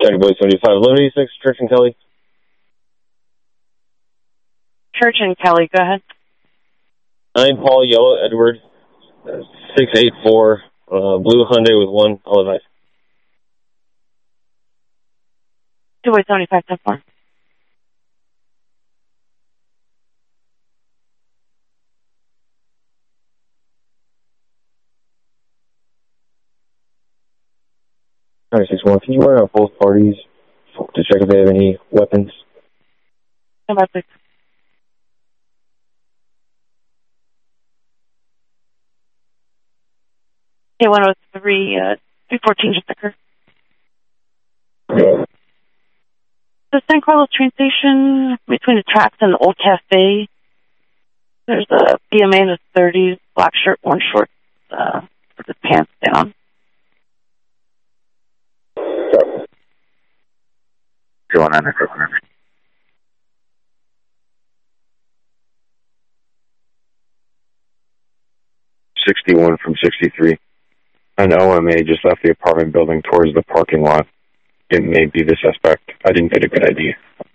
County Boy 75, 1186, Church and Kelly. Church and Kelly, go ahead. 9 Paul, Yellow Edward, 684, blue Hyundai with 1 olive ice. 275, 10-4. All right, 6-1. Can you run out both parties to check if they have any weapons? About 6. A103, 314, just occurred. Okay. The San Carlos train station, between the tracks and the old cafe, there's a BMA in the 30s, black shirt, orange shorts, with his pants down. Go on, Echo. 61 from 63. An OMA just left the apartment building towards the parking lot. It may be the suspect. I didn't get a good idea.